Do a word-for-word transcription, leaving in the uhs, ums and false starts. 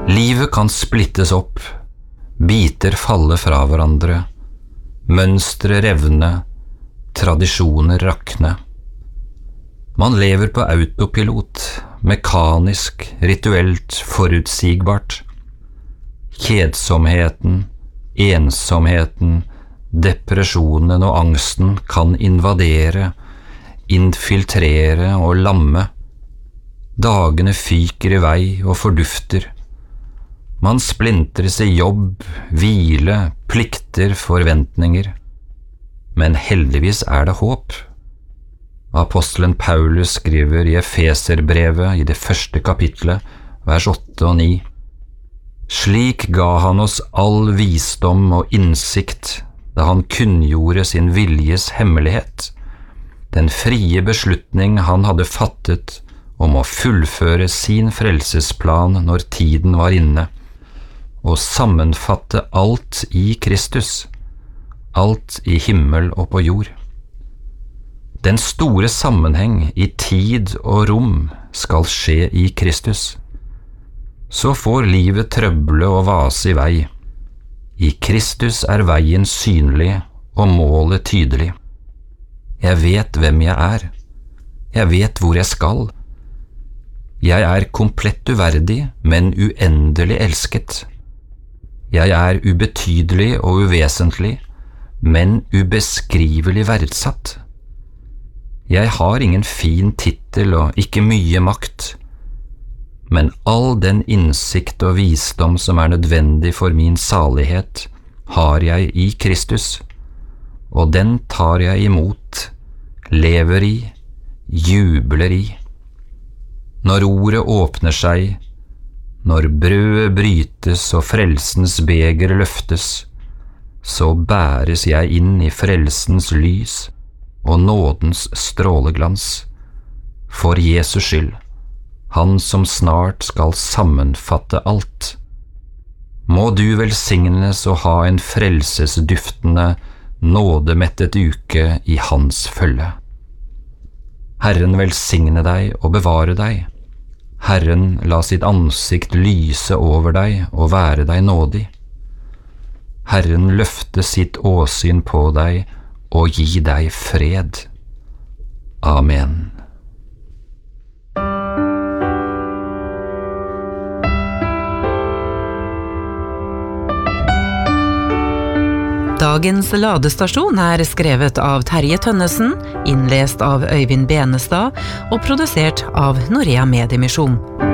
Livet kan splittes opp, biter falle fra hverandre, mønstre revne, tradisjoner rakne. Man lever på autopilot, mekanisk, rituelt, forutsigbart. Kedsomheten, ensomheten, depresjonen og angsten kan invadere, infiltrere og lamme. Dagene fyker i vei og fordufter. Man splintres i jobb, hvile, plikter, forventninger. Men heldigvis er det håp. Apostelen Paulus skriver i Efeserbrevet i det første kapitlet, vers åtte og ni. Slik ga han oss all visdom og innsikt, da han kunngjorde sin viljes hemmelighet, den frie beslutning han hadde fattet om å fullføre sin frelsesplan når tiden var inne, og sammenfatte alt i Kristus, alt i himmel og på jord. Den store sammenheng i tid og rom skal skje i Kristus. Så får livet trøble og vase i vei. I Kristus er veien synlig og målet tydelig. Jeg vet hvem jeg er. Jeg vet hvor jeg skal. Jeg er komplett uverdig, men uendelig elsket. Jeg er ubetydelig og uvesentlig, men ubeskrivelig verdsatt. Jeg har ingen fin tittel og ikke mye makt, men all den innsikt og visdom som er nødvendig for min salighet, har jeg i Kristus, og den tar jeg imot, lever i, jubler i. Når ordet åpner seg, når brødet brytes og frelsens beger løftes, så bæres jeg inn i frelsens lys og nådens stråleglans, for Jesus skyld, han som snart skal sammenfatte alt. Må du velsignes og ha en frelsesduftende, nådemettet uke i hans følge. Herren velsigne deg og bevare deg. Herren la sitt ansikt lyse over deg og være deg nådig. Herren løfte sitt åsyn på deg og gi deg fred. Amen. Dagens ladestasjon er skrevet av Terje Tønnesen, innlest av Øyvind Benestad og produsert av Norea Mediemisjon.